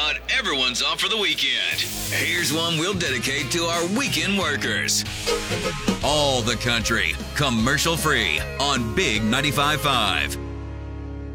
not everyone's off for the weekend. Here's one we'll dedicate to our weekend workers. All the country, commercial free on Big 95.5.